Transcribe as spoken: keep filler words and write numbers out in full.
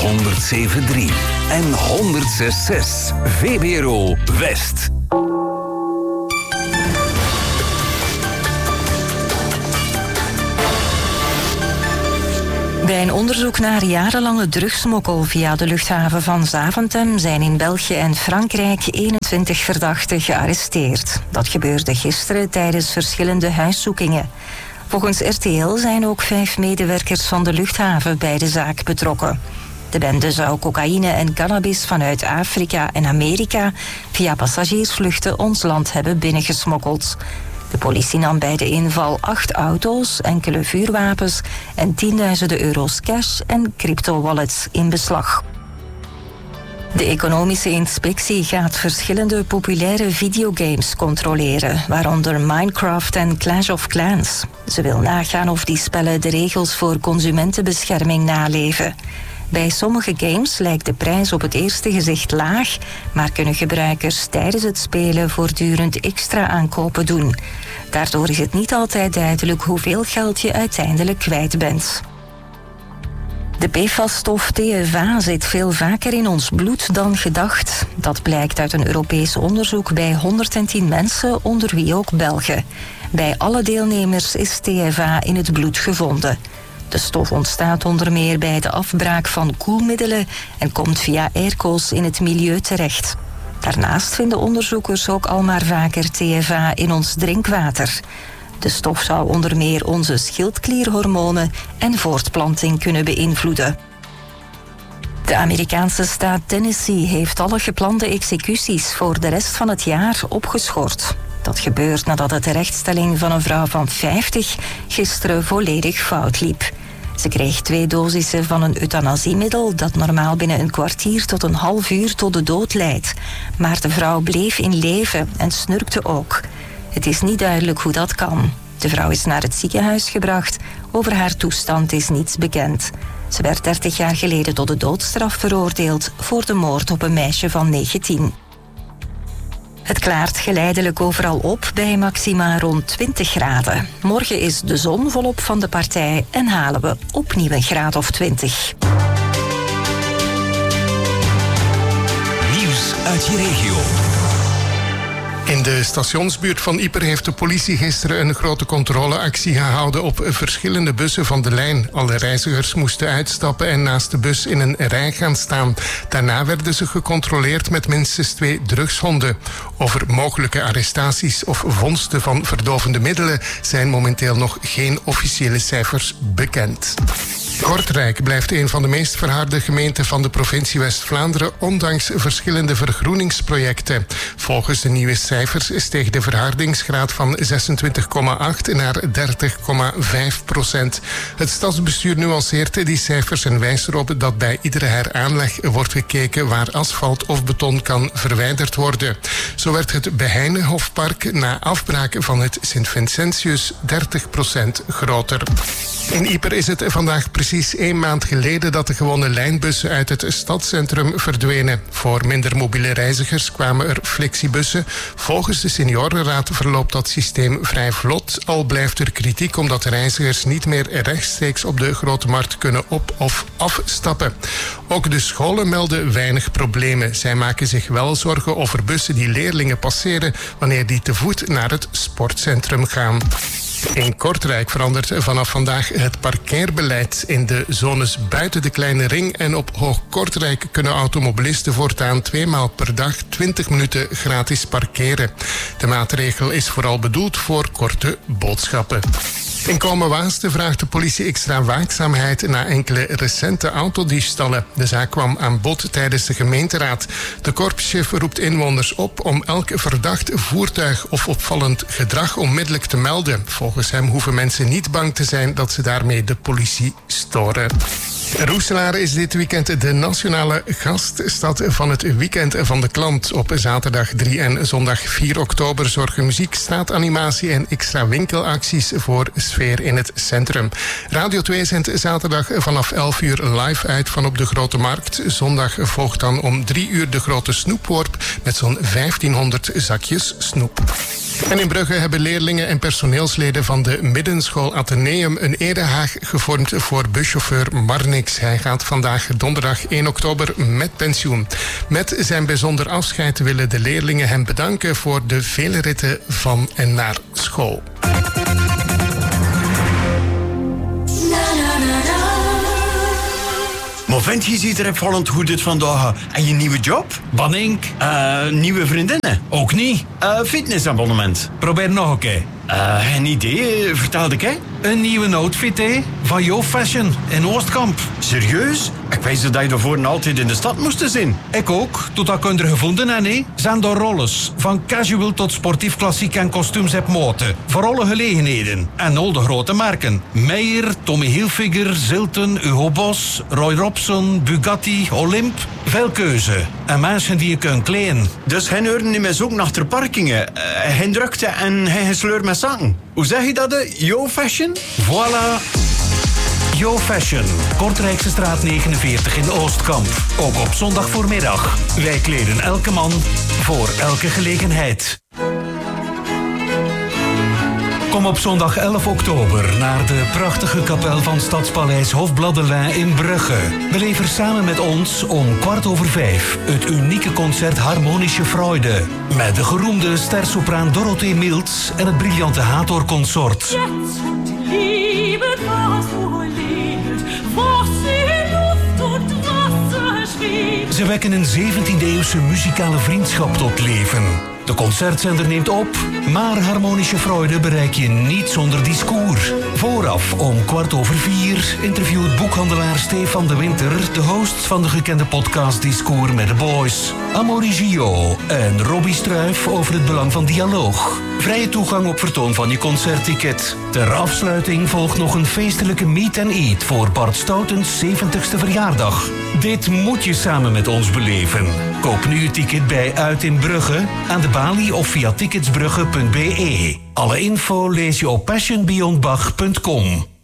honderd zeven komma drie en honderd zes komma zes. V B R O West. Bij een onderzoek naar jarenlange drugsmokkel via de luchthaven van Zaventem zijn in België en Frankrijk eenentwintig verdachten gearresteerd. Dat gebeurde gisteren tijdens verschillende huiszoekingen. Volgens R T L zijn ook vijf medewerkers van de luchthaven bij de zaak betrokken. De bende zou cocaïne en cannabis vanuit Afrika en Amerika via passagiersvluchten ons land hebben binnengesmokkeld. De politie nam bij de inval acht auto's, enkele vuurwapens en tienduizenden euro's cash en crypto-wallets in beslag. De economische inspectie gaat verschillende populaire videogames controleren, waaronder Minecraft en Clash of Clans. Ze wil nagaan of die spellen de regels voor consumentenbescherming naleven. Bij sommige games lijkt de prijs op het eerste gezicht laag, maar kunnen gebruikers tijdens het spelen voortdurend extra aankopen doen. Daardoor is het niet altijd duidelijk hoeveel geld je uiteindelijk kwijt bent. De P F A S-stof T F A zit veel vaker in ons bloed dan gedacht. Dat blijkt uit een Europees onderzoek bij honderdtien mensen, onder wie ook Belgen. Bij alle deelnemers is T F A in het bloed gevonden. De stof ontstaat onder meer bij de afbraak van koelmiddelen en komt via airco's in het milieu terecht. Daarnaast vinden onderzoekers ook al maar vaker T F A in ons drinkwater. De stof zou onder meer onze schildklierhormonen en voortplanting kunnen beïnvloeden. De Amerikaanse staat Tennessee heeft alle geplande executies voor de rest van het jaar opgeschort. Dat gebeurt nadat de terechtstelling van een vrouw van vijftig gisteren volledig fout liep. Ze kreeg twee dosissen van een euthanasiemiddel dat normaal binnen een kwartier tot een half uur tot de dood leidt. Maar de vrouw bleef in leven en snurkte ook. Het is niet duidelijk hoe dat kan. De vrouw is naar het ziekenhuis gebracht. Over haar toestand is niets bekend. Ze werd dertig jaar geleden tot de doodstraf veroordeeld voor de moord op een meisje van negentien. Het klaart geleidelijk overal op bij maxima rond twintig graden. Morgen is de zon volop van de partij en halen we opnieuw een graad of twintig. Nieuws uit je regio. In de stationsbuurt van Ieper heeft de politie gisteren een grote controleactie gehouden op verschillende bussen van de lijn. Alle reizigers moesten uitstappen en naast de bus in een rij gaan staan. Daarna werden ze gecontroleerd met minstens twee drugshonden. Over mogelijke arrestaties of vondsten van verdovende middelen zijn momenteel nog geen officiële cijfers bekend. Kortrijk blijft een van de meest verharde gemeenten van de provincie West-Vlaanderen, ondanks verschillende vergroeningsprojecten. Volgens de nieuwe cijfers steeg de verhardingsgraad van zesentwintig komma acht naar dertig komma vijf procent. Het stadsbestuur nuanceert die cijfers en wijst erop dat bij iedere heraanleg wordt gekeken waar asfalt of beton kan verwijderd worden. Zo werd het Beheinenhofpark na afbraak van het Sint-Vincentius dertig procent groter. In Ieper is het vandaag precies één maand geleden dat de gewone lijnbussen uit het stadscentrum verdwenen. Voor minder mobiele reizigers kwamen er flexibussen. Volgens de seniorenraad verloopt dat systeem vrij vlot, al blijft er kritiek omdat reizigers niet meer rechtstreeks op de Grote Markt kunnen op- of afstappen. Ook de scholen melden weinig problemen. Zij maken zich wel zorgen over bussen die leerlingen passeren wanneer die te voet naar het sportcentrum gaan. In Kortrijk verandert vanaf vandaag het parkeerbeleid. In de zones buiten de kleine ring en op Hoog-Kortrijk kunnen automobilisten voortaan tweemaal per dag twintig minuten gratis parkeren. De maatregel is vooral bedoeld voor korte boodschappen. In Komen-Waasten vraagt de politie extra waakzaamheid na enkele recente autodiefstallen. De zaak kwam aan bod tijdens de gemeenteraad. De korpschef roept inwoners op om elk verdacht voertuig of opvallend gedrag onmiddellijk te melden. Volgens hem hoeven mensen niet bang te zijn dat ze daarmee de politie storen. Roeselaar is dit weekend de nationale gaststad van het Weekend van de Klant. Op zaterdag drie en zondag vier oktober zorgen muziek, straatanimatie en extra winkelacties voor sfeer in het centrum. Radio twee zendt zaterdag vanaf elf uur live uit van op de Grote Markt. Zondag volgt dan om drie uur de grote snoepworp met zo'n vijftienhonderd zakjes snoep. En in Brugge hebben leerlingen en personeelsleden van de middenschool Atheneum een erehaag gevormd voor buschauffeur Marnix. Hij gaat vandaag donderdag één oktober met pensioen. Met zijn bijzonder afscheid willen de leerlingen hem bedanken voor de vele ritten van en naar school. Maar vent, je ziet er opvallend goed uit vandaag. En je nieuwe job? Banink? Uh, nieuwe vriendinnen? Ook niet. Uh, fitnessabonnement? Probeer nog een keer. Uh, geen idee, vertel ik hè? Een nieuwe outfit, hè? Van Yo Fashion in Oostkamp. Serieus? Ik wist dat je daarvoor altijd in de stad moest zijn. Ik ook, totdat ik er gevonden heb, hè? Zijn door rolles. Van casual tot sportief klassiek en kostuums heb moten. Voor alle gelegenheden. En al de grote merken. Meijer, Tommy Hilfiger, Zilton, Hugo Boss, Roy Robson, Bugatti, Olymp. Veel keuze. En mensen die je kunt kleden. Dus hij hoorde niet meer zoeken naar parkingen. Uh, hij drukte en hij gesleurd met zakken. Hoe zeg je dat? Yo Fashion? Voilà. Yo Fashion, Kortrijksestraat negenenveertig in Oostkamp. Ook op zondag voormiddag. Wij kleden elke man voor elke gelegenheid. Kom op zondag elf oktober naar de prachtige kapel van Stadspaleis Hofbladelain in Brugge. Beleef er samen met ons om kwart over vijf het unieke concert Harmonische Freude. Met de geroemde stersopraan Dorothee Mills en het briljante Hathor Consort. Ze wekken een zeventiende-eeuwse muzikale vriendschap tot leven. De concertzender neemt op, maar Harmonische Freude bereik je niet zonder discours. Vooraf om kwart over vier interviewt boekhandelaar Stefan de Winter de hosts van de gekende podcast Discours met de Boys, Amaury Gio en Robbie Struijf over het belang van dialoog. Vrije toegang op vertoon van je concertticket. Ter afsluiting volgt nog een feestelijke meet and eat voor Bart Stoutens zeventigste verjaardag. Dit moet je samen met ons beleven. Koop nu je ticket bij Uit in Brugge, aan de balie of via ticketsbrugge punt be. Alle info lees je op passion beyond bach punt com.